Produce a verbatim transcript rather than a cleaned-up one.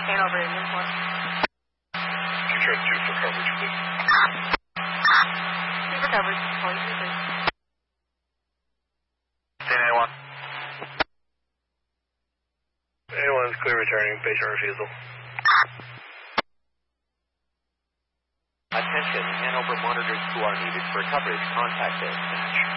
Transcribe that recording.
Hanover, Indian one. two try two for coverage, please. Two for coverage, point two three. ten A one. A one is clear returning, patient refusal. Attention, Hanover monitors two are needed for coverage. Contact dispatch.